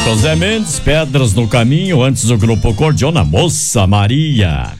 José Mendes, Pedras no Caminho, antes do Grupo Cordiona, Moça Maria.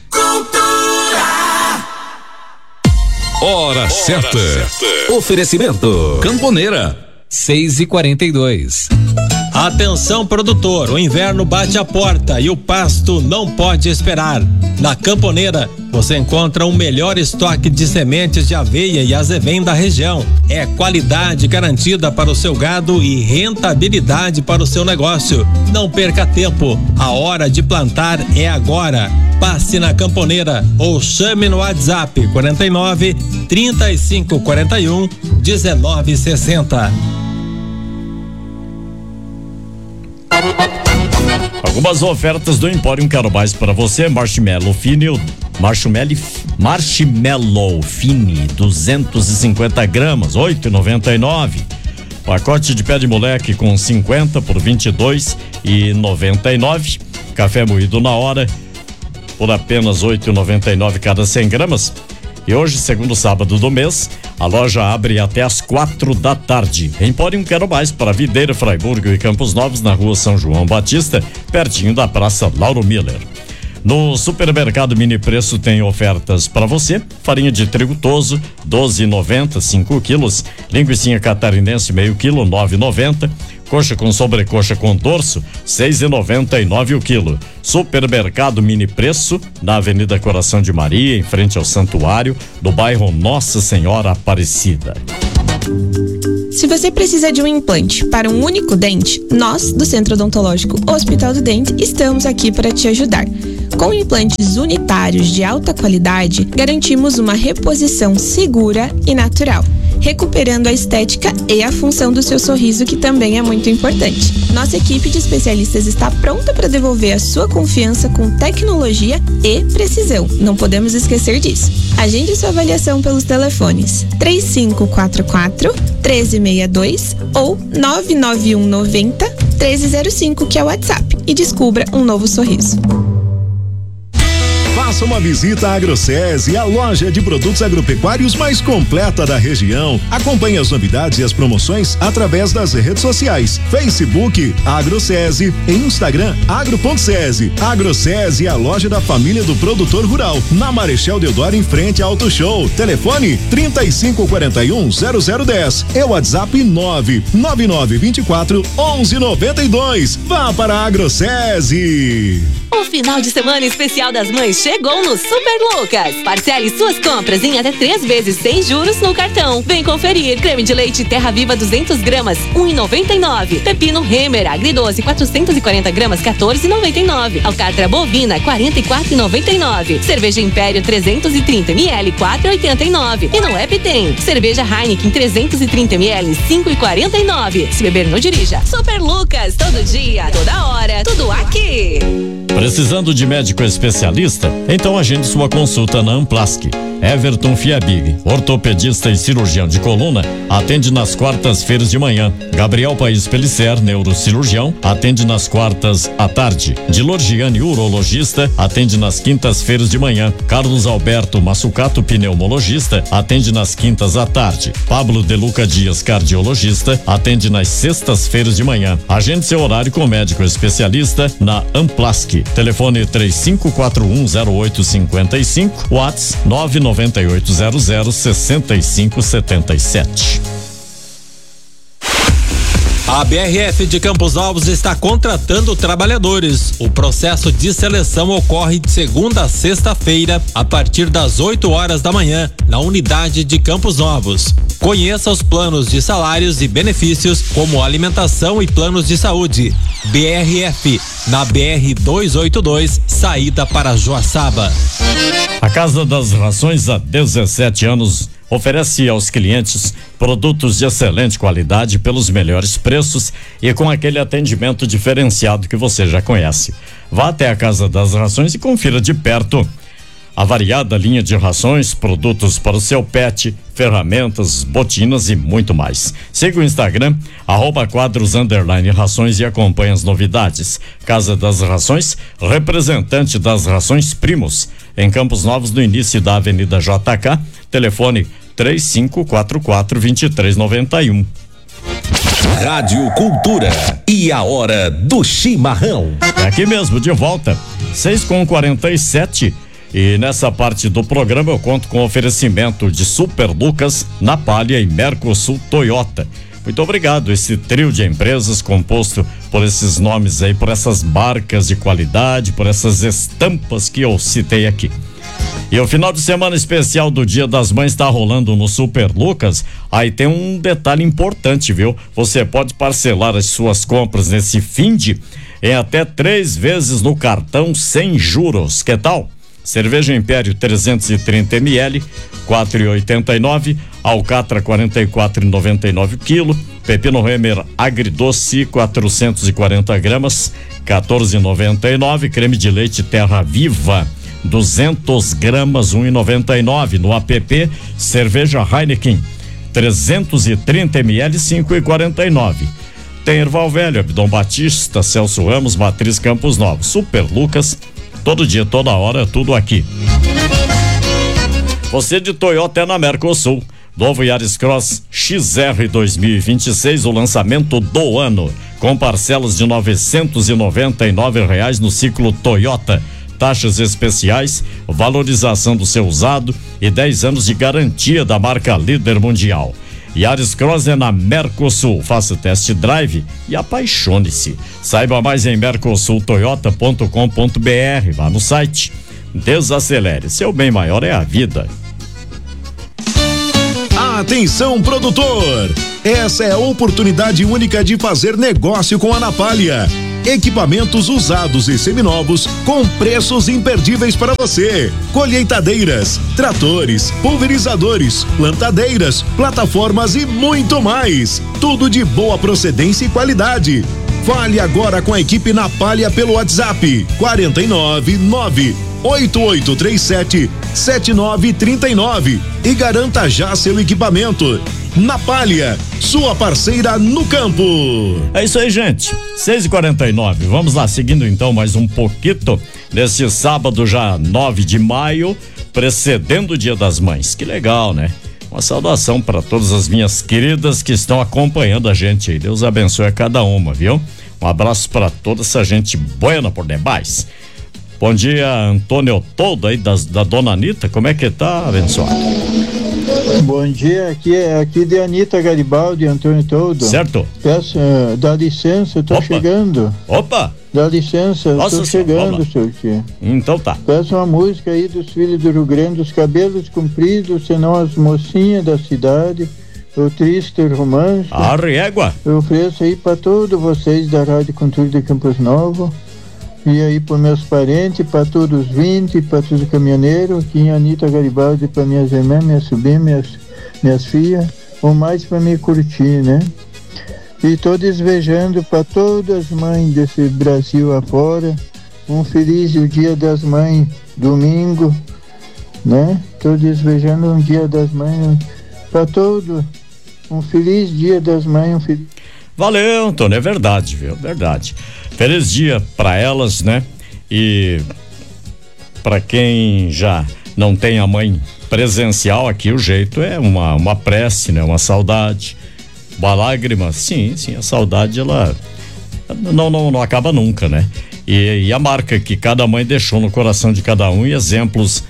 Hora certa. Oferecimento Camponeira. 6h42. Atenção, produtor, o inverno bate a porta e o pasto não pode esperar. Na Camponeira você encontra o melhor estoque de sementes de aveia e azevém da região. É qualidade garantida para o seu gado e rentabilidade para o seu negócio. Não perca tempo, a hora de plantar é agora. Passe na Camponeira ou chame no WhatsApp 49 35 41 19 60. Algumas ofertas do Empório Quero Mais para você: Marshmallow Fini 250 gramas, 8,99. Pacote de pé de moleque com 50 por 22,99. Café moído na hora por apenas 8,99 cada 100 gramas. E hoje, segundo sábado do mês, a loja abre até às 4 da tarde. Empório Quero Mais para Videira, Fraiburgo e Campos Novos, na rua São João Batista, pertinho da Praça Lauro Miller. No supermercado Mini Preço tem ofertas para você: farinha de trigo Toso, 12,90, 5 quilos, linguiça catarinense meio quilo, 9,90, coxa com sobrecoxa com dorso, 6,99 o quilo. Supermercado Mini Preço, na Avenida Coração de Maria, em frente ao Santuário, do bairro Nossa Senhora Aparecida. Se você precisa de um implante para um único dente, nós, do Centro Odontológico Hospital do Dente, estamos aqui para te ajudar. Com implantes unitários de alta qualidade, garantimos uma reposição segura e natural, recuperando a estética e a função do seu sorriso, que também é muito importante. Nossa equipe de especialistas está pronta para devolver a sua confiança com tecnologia e precisão. Não podemos esquecer disso. Agende sua avaliação pelos telefones 3544-1362 ou 99190-1305, que é o WhatsApp, e descubra um novo sorriso. Faça uma visita à AgroSese, a loja de produtos agropecuários mais completa da região. Acompanhe as novidades e as promoções através das redes sociais: Facebook AgroSese e Instagram agro.sese. AgroSese é a loja da família do produtor rural, na Marechal Deodoro, em frente ao Auto Show. Telefone 3541-0010 e WhatsApp 99924-1192. Vá para a AgroSese. O final de semana especial das mães chegou no Super Lucas. Parcele suas compras em até 3 vezes sem juros no cartão. Vem conferir: creme de leite Terra Viva 200 gramas, 1,99. Pepino Hemer Agridoce 440 gramas, 14,99. Alcatra bovina 44,99. Cerveja Império 330 ml, 4,89. E no app tem cerveja Heineken 330 ml, 5,49. Se beber, não dirija. Super Lucas, todo dia, toda hora, tudo aqui. Precisando de médico especialista? Então agende sua consulta na Amplasc. Everton Fiabig, ortopedista e cirurgião de coluna, atende nas quartas-feiras de manhã. Gabriel Paes Pellicer, neurocirurgião, atende nas quartas à tarde. Dilorgiane, urologista, atende nas quintas-feiras de manhã. Carlos Alberto Massucato, pneumologista, atende nas quintas à tarde. Pablo De Luca Dias, cardiologista, atende nas sextas-feiras de manhã. Agende seu horário com médico especialista na Amplasc. Telefone 35410855, WhatsApp 998006577. A BRF de Campos Novos está contratando trabalhadores. O processo de seleção ocorre de segunda a sexta-feira, a partir das 8 horas da manhã, na unidade de Campos Novos. Conheça os planos de salários e benefícios, como alimentação e planos de saúde. BRF, na BR 282, saída para Joaçaba. A Casa das Rações, há 17 anos, oferece aos clientes produtos de excelente qualidade pelos melhores preços e com aquele atendimento diferenciado que você já conhece. Vá até a Casa das Rações e confira de perto a variada linha de rações, produtos para o seu pet, ferramentas, botinas e muito mais. Siga o Instagram, @quadros_rações e acompanhe as novidades. Casa das Rações, representante das Rações Primos, em Campos Novos, no início da Avenida JK, telefone 3544-2391. Rádio Cultura e a hora do chimarrão. É aqui mesmo, de volta, 6h47. E nessa parte do programa eu conto com oferecimento de Super Lucas, Napalha e Mercosul Toyota. Muito obrigado, esse trio de empresas composto por esses nomes aí, por essas marcas de qualidade, por essas estampas que eu citei aqui. E o final de semana especial do Dia das Mães está rolando no Super Lucas. Aí tem um detalhe importante, viu? Você pode parcelar as suas compras nesse finde em até 3 vezes no cartão sem juros. Que tal? Cerveja Império 330 ml, 4,89. Alcatra 44,99 quilo. Pepino Remer agridoce 440 gramas, 14,99. Creme de leite Terra Viva 200 gramas, 1,99. No app, cerveja Heineken 330 ml, 5,49. Tem Erval Velho, Abdom Batista, Celso Ramos, Matriz Campos Novos. Super Lucas, todo dia, toda hora, tudo aqui. Você de Toyota é na Mercosul. Novo Yaris Cross XR 2026, o lançamento do ano, com parcelas de R$999 no ciclo Toyota. Taxas especiais, valorização do seu usado e 10 anos de garantia da marca líder mundial. Yaris Cross é na Mercosul. Faça test drive e apaixone-se. Saiba mais em mercosultoyota.com.br. Vá no site. Desacelere. Seu bem maior é a vida. Atenção, produtor! Essa é a oportunidade única de fazer negócio com a Napalha. Equipamentos usados e seminovos com preços imperdíveis para você. Colheitadeiras, tratores, pulverizadores, plantadeiras, plataformas e muito mais. Tudo de boa procedência e qualidade. Fale agora com a equipe Napalha pelo WhatsApp 499-8837-7939 e garanta já seu equipamento. Napalha, sua parceira no campo. É isso aí, gente. 6h49. Vamos lá, seguindo então mais um pouquinho nesse sábado, já 9 de maio, precedendo o Dia das Mães. Que legal, né? Uma saudação para todas as minhas queridas que estão acompanhando a gente aí. Deus abençoe a cada uma, viu? Um abraço para toda essa gente buena por demais. Bom dia, Antônio Todo aí da Dona Anitta. Como é que tá, abençoado? Bom dia, aqui de Anitta Garibaldi, Antônio Todo. Certo. Peço, dá licença, tô chegando. Opa! Dá licença, tô chegando, seu tio. Então tá. Peço uma música aí dos filhos do Rio Grande, os cabelos compridos, senão as mocinhas da cidade, o triste romance. A régua. Eu ofereço aí pra todos vocês da Rádio Cultura de Campos Novo. E aí para meus parentes, para todos os 20, para todos os caminhoneiros, aqui em Anitta Garibaldi, para minhas irmãs, minhas sobrinhas, minhas filhas, ou mais para me curtir, né? E tô desejando para todas as mães desse Brasil afora, um feliz Dia das Mães, domingo, né? Tô desejando um Dia das Mães para todos, um feliz Dia das Mães, Valeu, Antônio, é verdade, viu? Verdade. Feliz dia para elas, né? E para quem já não tem a mãe presencial aqui, o jeito é uma prece, né? Uma saudade, uma lágrima. Sim, a saudade ela não acaba nunca, né? E a marca que cada mãe deixou no coração de cada um e exemplos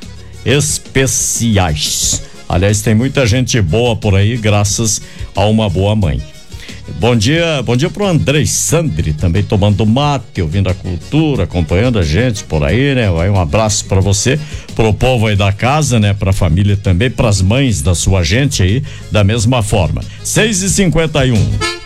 especiais. Aliás, tem muita gente boa por aí graças a uma boa mãe. Bom dia pro Andrei Sandri, também tomando mate, ouvindo a cultura, acompanhando a gente por aí, né? Um abraço pra você, pro povo aí da casa, né? Pra família também, pras mães da sua gente aí, da mesma forma. 6h51.